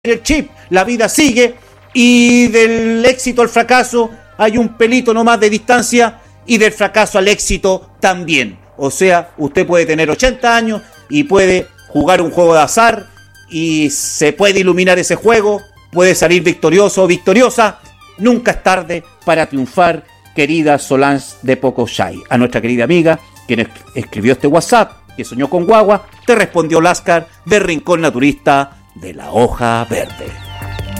el chip, la vida sigue y del éxito al fracaso hay un pelito nomás de distancia y del fracaso al éxito también. O sea, usted puede tener 80 años y puede jugar un juego de azar y se puede iluminar ese juego, puede salir victorioso o victoriosa. Nunca es tarde para triunfar, querida Solange de Pocoshay. A nuestra querida amiga, quien escribió este WhatsApp, que soñó con guagua, te respondió Láscar de Rincón Naturista de la Hoja Verde.